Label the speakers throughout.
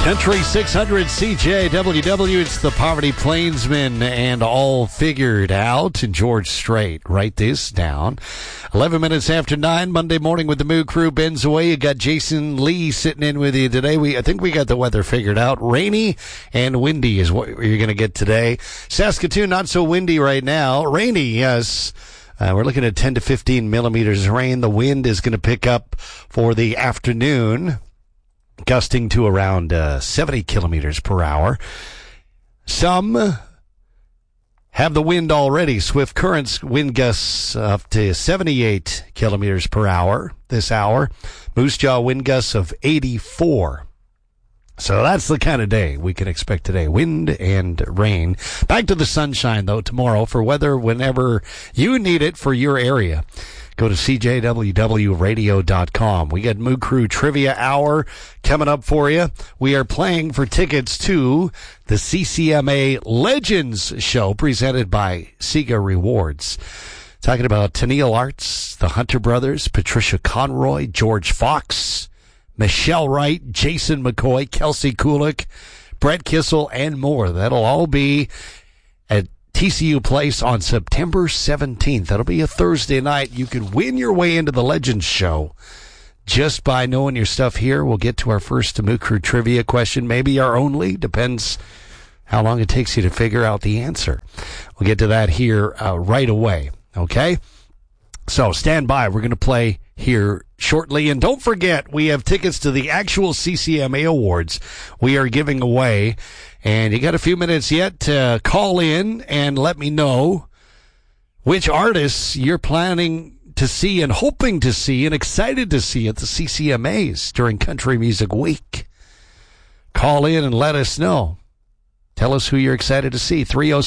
Speaker 1: Country 600 CJWW, it's the Poverty Plainsman and All Figured Out. And George Strait, write this down. 11 minutes after 9, Monday morning with the Moo Crew. Ben's away. You got Jason Lee sitting in with you today. I think we got the weather figured out. Rainy and windy is what you're going to get today. Saskatoon, not so windy right now. Rainy, yes. We're looking at 10 to 15 millimeters of rain. The wind is going to pick up for the afternoon, gusting to around 70 kilometers per hour. Some have the wind already. Swift currents, wind gusts up to 78 kilometers per hour this hour. Moose Jaw wind gusts of 84. So that's the kind of day we can expect today. Wind and rain. Back to the sunshine, though, tomorrow for weather whenever you need it for your area. Go to CJWWradio.com. We got Moo Crew Trivia Hour coming up for you. We are playing for tickets to the CCMA Legends Show presented by Sega Rewards. Talking about Tennille Arts, the Hunter Brothers, Patricia Conroy, George Fox, Michelle Wright, Jason McCoy, Kelsey Kulik, Brett Kissel, and more. That'll all be at TCU Place on September 17th. That'll be a Thursday night. You could win your way into the Legends Show just by knowing your stuff here. We'll get to our first Moo Crew trivia question, maybe our only. Depends how long it takes you to figure out the answer. We'll get to that here right away, okay? So stand by. We're going to play here shortly. And don't forget, we have tickets to the actual CCMA Awards we are giving away. And you got a few minutes yet to call in and let me know which artists you're planning to see and hoping to see and excited to see at the CCMAs during Country Music Week. Call in and let us know. Tell us who you're excited to see.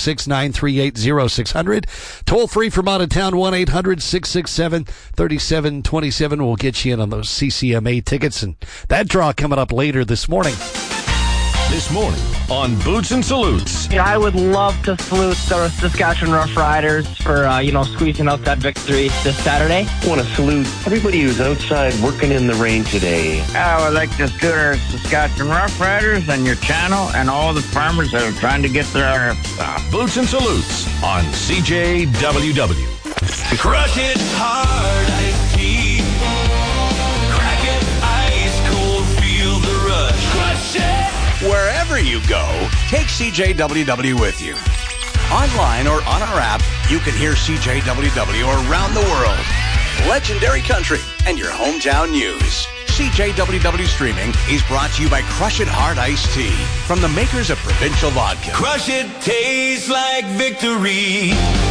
Speaker 1: 306-938-0600. Toll free from out of town, 1-800-667-3727. We'll get you in on those CCMA tickets. And that draw coming up later this morning.
Speaker 2: This morning on Boots and Salutes.
Speaker 3: I would love to salute the Saskatchewan Rough Riders for, squeezing out that victory this Saturday.
Speaker 4: I want to salute everybody who's outside working in the rain today.
Speaker 5: I would like to salute our Saskatchewan Rough Riders and your channel and all the farmers that are trying to get their
Speaker 2: Boots and Salutes on CJWW.
Speaker 6: Crush it hard, iced tea. Crack it ice cold, feel the rush. Crush it!
Speaker 7: Wherever you go, take CJWW with you. Online or on our app, you can hear CJWW around the world. Legendary country and your hometown news. CJWW streaming is brought to you by Crush It Hard Iced Tea from the makers of Provincial Vodka.
Speaker 6: Crush it, tastes like victory.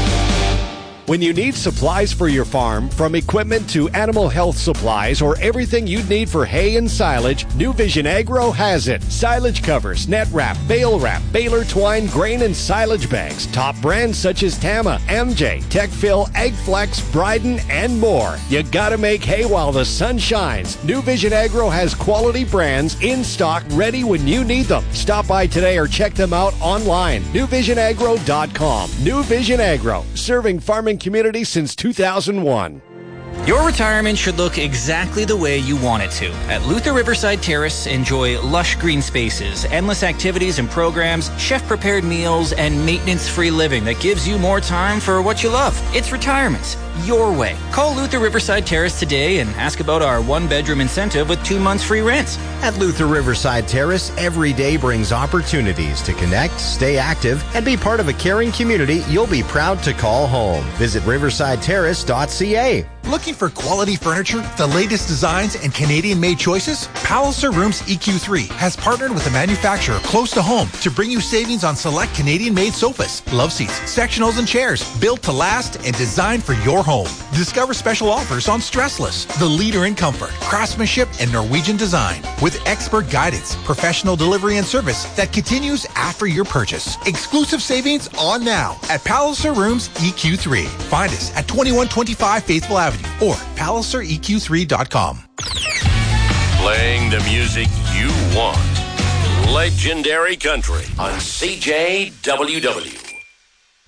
Speaker 8: When you need supplies for your farm, from equipment to animal health supplies or everything you'd need for hay and silage, New Vision Agro has it. Silage covers, net wrap, bale wrap, baler twine, grain and silage bags. Top brands such as Tama, MJ, TechFill, AgFlex, Bryden, and more. You gotta make hay while the sun shines. New Vision Agro has quality brands in stock ready when you need them. Stop by today or check them out online. NewVisionAgro.com. New Vision Agro, serving farming community since 2001.
Speaker 9: Your retirement should look exactly the way you want it to. At Luther Riverside Terrace, enjoy lush green spaces, endless activities and programs, chef-prepared meals, and maintenance-free living that gives you more time for what you love. It's retirement your way. Call Luther Riverside Terrace today and ask about our one-bedroom incentive with 2 months free rent.
Speaker 10: At Luther Riverside Terrace, every day brings opportunities to connect, stay active, and be part of a caring community you'll be proud to call home. Visit riversideterrace.ca.
Speaker 11: Looking for quality furniture, the latest designs, and Canadian-made choices? Palliser Rooms EQ3 has partnered with a manufacturer close to home to bring you savings on select Canadian-made sofas, love seats, sectionals, and chairs built to last and designed for your home. Discover special offers on Stressless, the leader in comfort, craftsmanship, and Norwegian design, with expert guidance, professional delivery, and service that continues after your purchase. Exclusive savings on now at Palliser Rooms EQ3. Find us at 2125 Faithful Avenue or PalliserEQ3.com.
Speaker 2: Playing the music you want. Legendary Country on CJWW.